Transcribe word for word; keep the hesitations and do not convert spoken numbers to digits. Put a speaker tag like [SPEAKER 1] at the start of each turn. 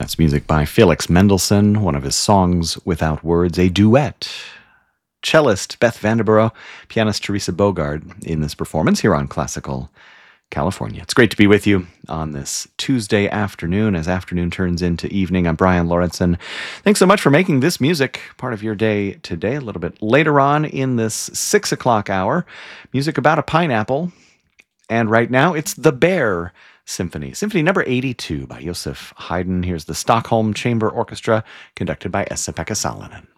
[SPEAKER 1] That's music by Felix Mendelssohn, one of his songs without words, a duet. Cellist Beth Vanderborough, pianist Teresa Bogard in this performance here on Classical California. It's great to be with you on this Tuesday afternoon as afternoon turns into evening. I'm Brian Lorentzen. Thanks so much for making this music part of your day today. A little bit later on in this six o'clock hour, music about a pineapple. And right now it's The Bear Symphony. Symphony number eighty-two by Joseph Haydn. Here's the Stockholm Chamber Orchestra conducted by Esa-Pekka Salonen.